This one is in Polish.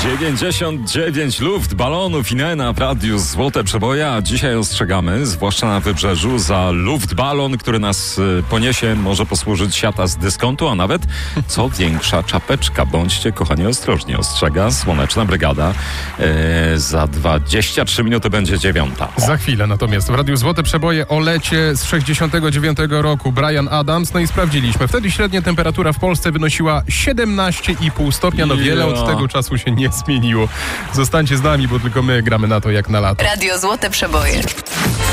99 luftbalonów Inena w radiu Złote Przeboje, a dzisiaj ostrzegamy, zwłaszcza na wybrzeżu, za luftbalon, który nas poniesie, może posłużyć siata z dyskontu, a nawet co większa czapeczka. Bądźcie, kochani, ostrożni. Ostrzega Słoneczna Brygada. Za 23 minuty będzie 9. Za chwilę natomiast w radiu Złote Przeboje o lecie z 69 roku Bryan Adams. No i sprawdziliśmy. Wtedy średnia temperatura w Polsce wynosiła 17,5 stopnia. No wiele od tego czasu się nie zmieniło. Zostańcie z nami, bo tylko my gramy na to jak na lato. Radio Złote Przeboje.